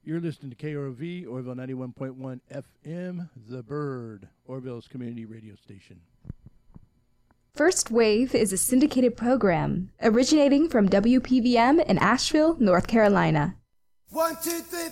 You're listening to KROV, Orville 91.1 FM, The Bird, Orville's community radio station. First Wave is a syndicated program originating from WPVM in Asheville, North Carolina. 1, 2, 3,